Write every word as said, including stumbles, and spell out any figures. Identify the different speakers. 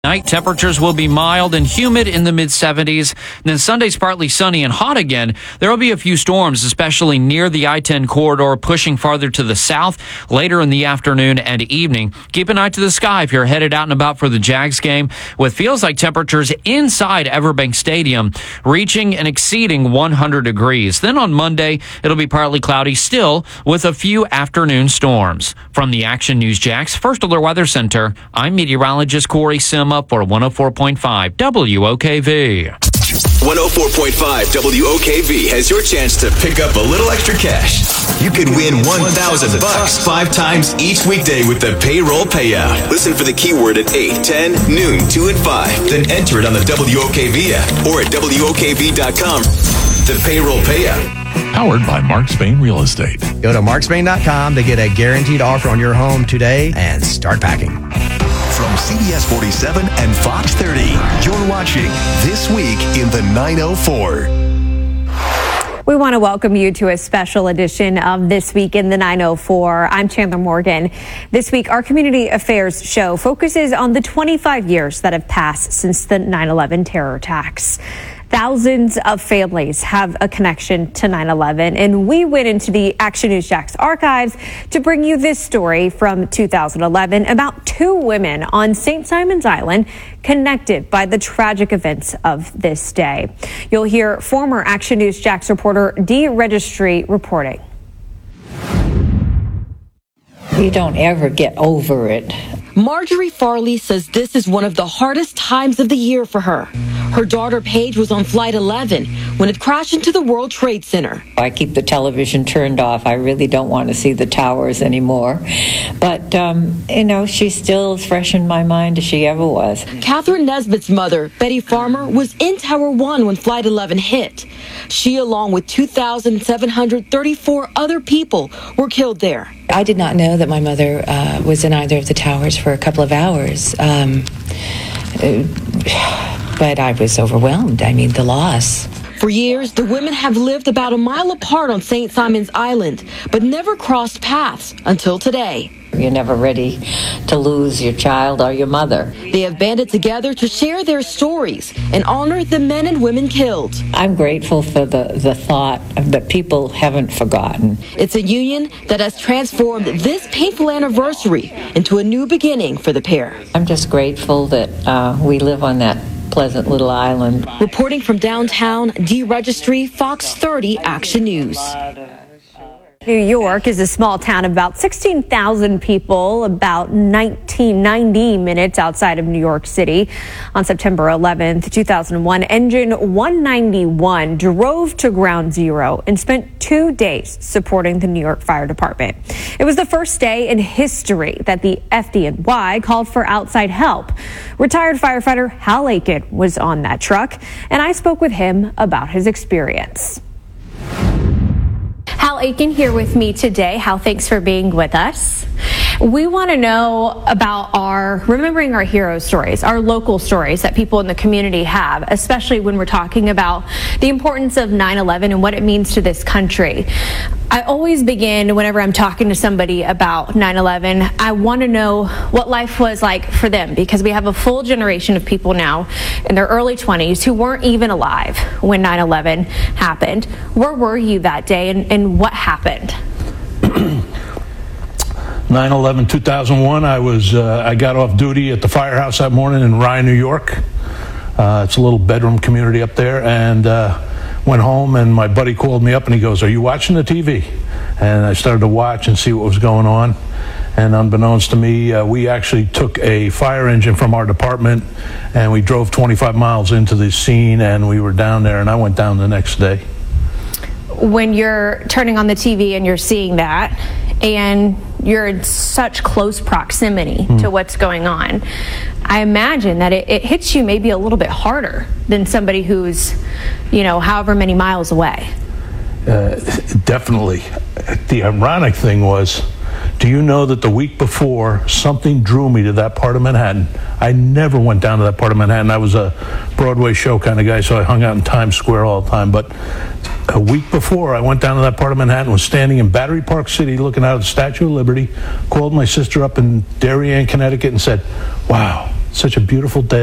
Speaker 1: Night temperatures will be mild and humid in the mid seventies. Then Sunday's partly sunny and hot again. There will be a few storms, especially near the I ten corridor, pushing farther to the south later in the afternoon and evening. Keep an eye to the sky if you're headed out and about for the Jags game, with feels like temperatures inside Everbank Stadium reaching and exceeding one hundred degrees. Then on Monday, it'll be partly cloudy still with a few afternoon storms. From the Action News Jax First Alert Weather Center, I'm meteorologist Corey Sim up for one oh four point five W O K V.
Speaker 2: one oh four point five W O K V has your chance to pick up a little extra cash. You could win one thousand bucks five times each weekday with the payroll payout. Listen for the keyword at eight, ten, noon, two, and five. Then enter it on the W O K V app or at W O K V dot com. The payroll payout.
Speaker 3: Powered by Mark Spain Real Estate.
Speaker 4: Go to mark spain dot com to get a guaranteed offer on your home today and start packing.
Speaker 2: From C B S forty-seven and Fox thirty, you're watching This Week in the nine oh four.
Speaker 5: We want to welcome you to a special edition of This Week in the nine oh four. I'm Chandler Morgan. This week, our community affairs show focuses on the twenty-five years that have passed since the nine eleven terror attacks. Thousands of families have a connection to nine eleven, and we went into the Action News Jax archives to bring you this story from two thousand eleven about two women on Saint Simon's Island connected by the tragic events of this day. You'll hear former Action News Jax reporter Dee Registry reporting.
Speaker 6: You don't ever get over it.
Speaker 7: Marjorie Farley says this is one of the hardest times of the year for her. Her daughter Paige was on Flight eleven when it crashed into the World Trade Center.
Speaker 6: I keep the television turned off. I really don't want to see the towers anymore. But, um, you know, she's still as fresh in my mind as she ever was.
Speaker 7: Catherine Nesbitt's mother, Betty Farmer, was in Tower one when Flight eleven hit. She, along with two thousand seven hundred thirty-four other people, were killed there.
Speaker 8: I did not know that my mother uh, was in either of the towers for a couple of hours. Um, but I was overwhelmed. I mean, the loss.
Speaker 7: For years, the women have lived about a mile apart on Saint Simon's Island, but never crossed paths until today.
Speaker 6: You're never ready to lose your child or your mother.
Speaker 7: They have banded together to share their stories and honor the men and women killed.
Speaker 6: I'm grateful for the, the thought that people haven't forgotten.
Speaker 7: It's a union that has transformed this painful anniversary into a new beginning for the pair.
Speaker 6: I'm just grateful that uh, we live on that pleasant little island.
Speaker 7: Reporting from downtown, Dee Registry, Fox thirty Action News.
Speaker 5: New York is a small town of about sixteen thousand people, about nineteen ninety minutes outside of New York City. On September eleventh, two thousand one, Engine one ninety-one drove to Ground Zero and spent two days supporting the New York Fire Department. It was the first day in history that the F D N Y called for outside help. Retired firefighter Hal Aiken was on that truck, and I spoke with him about his experience. Hal Aiken here with me today. Hal, thanks for being with us. We want to know about our remembering our hero stories, our local stories that people in the community have, especially when we're talking about the importance of nine eleven and what it means to this country. I always begin whenever I'm talking to somebody about nine eleven, I want to know what life was like for them, because we have a full generation of people now in their early twenties who weren't even alive when nine eleven happened. Where were you that day, and, and what happened?
Speaker 9: nine eleven two thousand one, I was uh, I got off duty at the firehouse that morning in Rye, New York. Uh, it's a little bedroom community up there, and uh, went home, and my buddy called me up and he goes, "Are you watching the T V?" And I started to watch and see what was going on, and unbeknownst to me, uh, we actually took a fire engine from our department and we drove twenty-five miles into the scene, and we were down there, and I went down the next day.
Speaker 5: When you're turning on the T V and you're seeing that, and you're in such close proximity mm. to what's going on, I imagine that it, it hits you maybe a little bit harder than somebody who's, you know, however many miles away.
Speaker 9: Uh, definitely. The ironic thing was, do you know that the week before, something drew me to that part of Manhattan? I never went down to that part of Manhattan. I was a Broadway show kind of guy, so I hung out in Times Square all the time. But a week before I went down to that part of Manhattan, was standing in Battery Park City looking out at the Statue of Liberty, called my sister up in Darien, Connecticut, and said, "Wow, such a beautiful day.